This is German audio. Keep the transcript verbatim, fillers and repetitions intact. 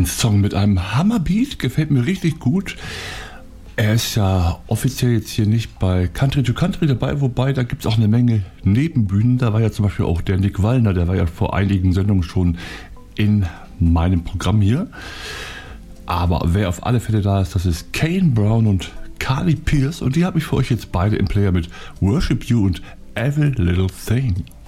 Ein Song mit einem Hammerbeat, gefällt mir richtig gut. Er ist ja offiziell jetzt hier nicht bei Country to Country dabei, wobei da gibt es auch eine Menge Nebenbühnen. Da war ja zum Beispiel auch der Nick Wallner, der war ja vor einigen Sendungen schon in meinem Programm hier. Aber wer auf alle Fälle da ist, das ist Kane Brown und Carly Pearce und die habe ich für euch jetzt beide im Player mit Worship You und Every Little Thing.